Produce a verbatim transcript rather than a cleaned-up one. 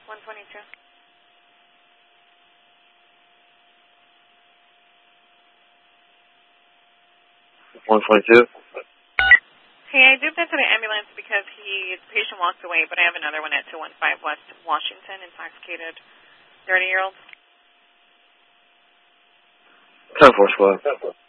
one twenty-two. one twenty-two. Hey, I duped into the ambulance because he, the patient walked away, but I have another one at two one five West Washington, intoxicated thirty-year-old. ten four squad.